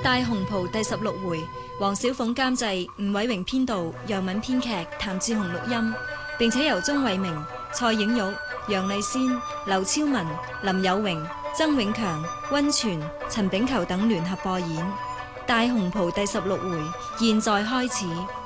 大紅袍第16回，黃小鳳監製，吳偉榮編導，楊敏編劇，譚志雄錄音，並且由鍾偉明、蔡影玉、楊麗仙、劉超文、林有榮、曾永強、溫泉、陳炳球等聯合播演。大紅袍第16回，現在開始。